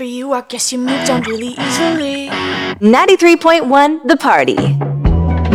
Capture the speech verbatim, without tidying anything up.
you. I guess you moved on really easily. ninety-three point one The Party.